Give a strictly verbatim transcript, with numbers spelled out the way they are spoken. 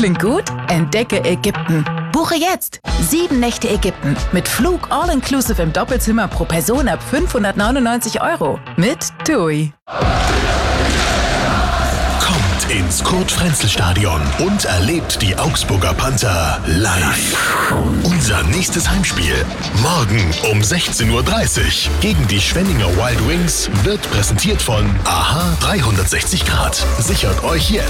Klingt gut? Entdecke Ägypten. Buche jetzt sieben Nächte Ägypten mit Flug all-inclusive im Doppelzimmer pro Person ab fünfhundertneunundneunzig Euro mit TUI. Kommt ins Kurt-Frenzel-Stadion und erlebt die Augsburger Panther live. Unser nächstes Heimspiel morgen um sechzehn Uhr dreißig gegen die Schwenninger Wild Wings wird präsentiert von AHA dreihundertsechzig Grad. Sichert euch jetzt